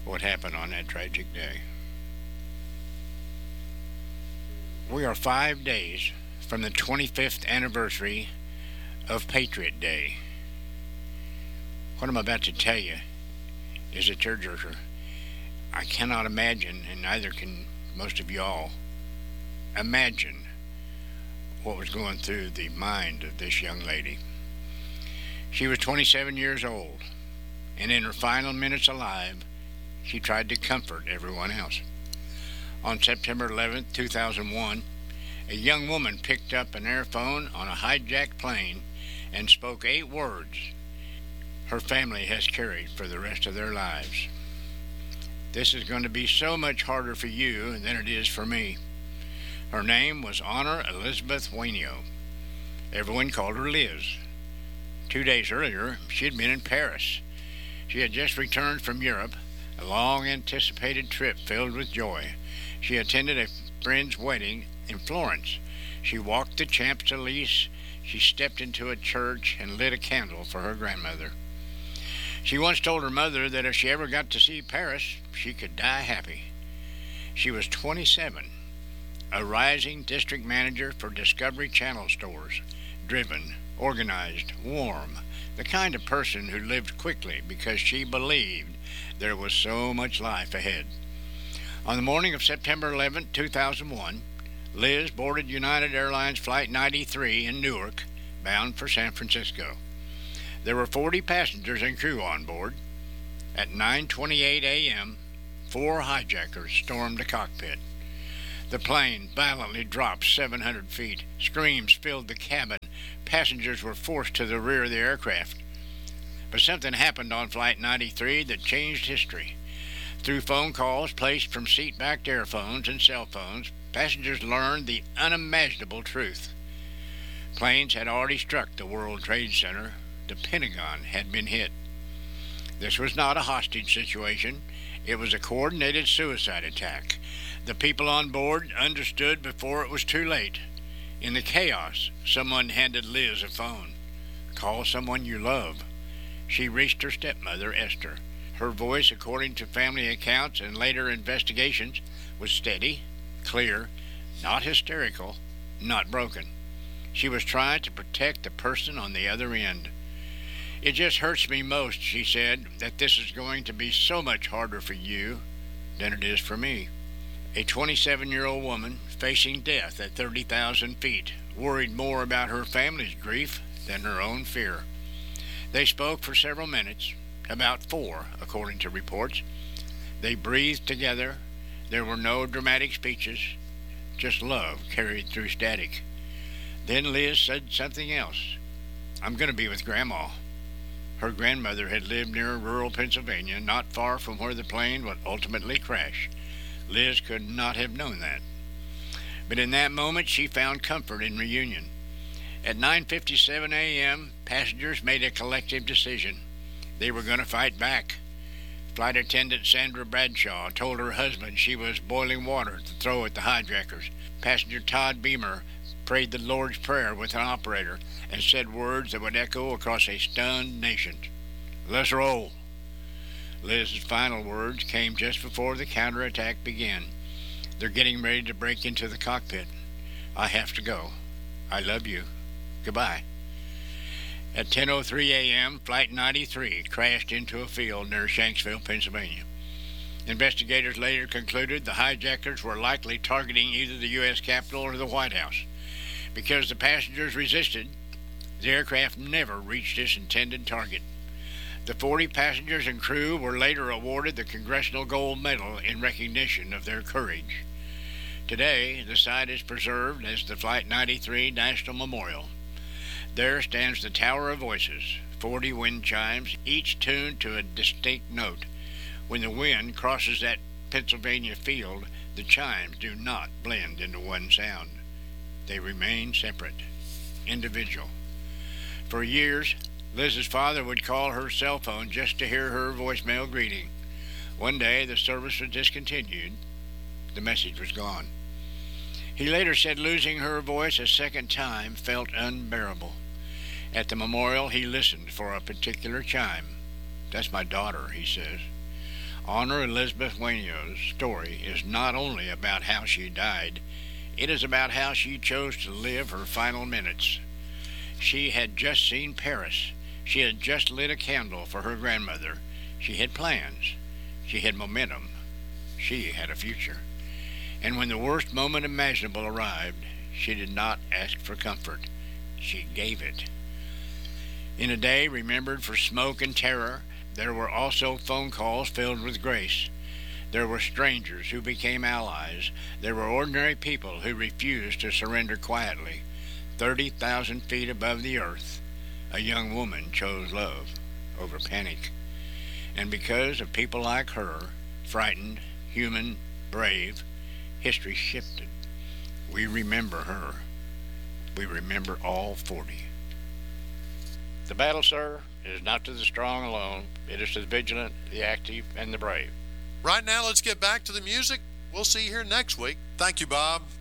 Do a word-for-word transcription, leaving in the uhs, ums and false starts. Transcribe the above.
what happened on that tragic day. We are five days from the twenty-fifth anniversary of Patriot Day. What I'm about to tell you is a tearjerker. I cannot imagine, and neither can most of y'all, imagine what was going through the mind of this young lady. She was twenty-seven years old, and in her final minutes alive, she tried to comfort everyone else. On September eleventh, two thousand one, a young woman picked up an airphone on a hijacked plane and spoke eight words her family has carried for the rest of their lives. This is going to be so much harder for you than it is for me. Her name was Honor Elizabeth Wainio. Everyone called her Liz. Two days earlier, she had been in Paris. She had just returned from Europe, a long-anticipated trip filled with joy. She attended a friend's wedding in Florence. She walked the Champs-Élysées. She stepped into a church and lit a candle for her grandmother. She once told her mother that if she ever got to see Paris, she could die happy. She was twenty-seven, a rising district manager for Discovery Channel stores, driven, organized, warm, the kind of person who lived quickly because she believed there was so much life ahead. On the morning of September eleventh, two thousand one, Liz boarded United Airlines Flight ninety-three in Newark, bound for San Francisco. There were forty passengers and crew on board. At nine twenty-eight a.m., four hijackers stormed the cockpit. The plane violently dropped seven hundred feet. Screams filled the cabin. Passengers were forced to the rear of the aircraft. But something happened on Flight ninety-three that changed history. Through phone calls placed from seat-backed airphones and cell phones, passengers learned the unimaginable truth. Planes had already struck the World Trade Center. The Pentagon had been hit. This was not a hostage situation. It was a coordinated suicide attack. The people on board understood before it was too late. In the chaos, someone handed Liz a phone. Call someone you love. She reached her stepmother, Esther. Her voice, according to family accounts and later investigations, was steady, clear, not hysterical, not broken. She was trying to protect the person on the other end. It just hurts me most, she said, that this is going to be so much harder for you than it is for me. A twenty-seven-year-old woman facing death at thirty thousand feet worried more about her family's grief than her own fear. They spoke for several minutes, about four, according to reports. They breathed together. There were no dramatic speeches, just love carried through static. Then Liz said something else. I'm going to be with Grandma. Her grandmother had lived near rural Pennsylvania, not far from where the plane would ultimately crash. Liz could not have known that. But in that moment, she found comfort in reunion. At nine fifty-seven a.m., passengers made a collective decision. They were going to fight back. Flight attendant Sandra Bradshaw told her husband she was boiling water to throw at the hijackers. Passenger Todd Beamer prayed the Lord's Prayer with an operator and said words that would echo across a stunned nation. Let's roll. Liz's final words came just before the counterattack began. They're getting ready to break into the cockpit. I have to go. I love you. Goodbye. At ten oh three a.m., Flight ninety-three crashed into a field near Shanksville, Pennsylvania. Investigators later concluded the hijackers were likely targeting either the U S Capitol or the White House. Because the passengers resisted, the aircraft never reached its intended target. The forty passengers and crew were later awarded the Congressional Gold Medal in recognition of their courage. Today, the site is preserved as the Flight ninety-three National Memorial. There stands the Tower of Voices, forty wind chimes, each tuned to a distinct note. When the wind crosses that Pennsylvania field, the chimes do not blend into one sound. They remain separate, individual. For years, Liz's father would call her cell phone just to hear her voicemail greeting. One day, the service was discontinued. The message was gone. He later said losing her voice a second time felt unbearable. At the memorial, he listened for a particular chime. That's my daughter, he says. Honor Elizabeth Waino's story is not only about how she died, it is about how she chose to live her final minutes. She had just seen Paris. She had just lit a candle for her grandmother. She had plans. She had momentum. She had a future. And when the worst moment imaginable arrived, she did not ask for comfort. She gave it. In a day remembered for smoke and terror, there were also phone calls filled with grace. There were strangers who became allies. There were ordinary people who refused to surrender quietly. Thirty thousand feet above the earth, a young woman chose love over panic. And because of people like her, frightened, human, brave, history shifted. We remember her. We remember all forty. The battle, sir, is not to the strong alone. It is to the vigilant, the active, and the brave. Right now, let's get back to the music. We'll see you here next week. Thank you, Bob.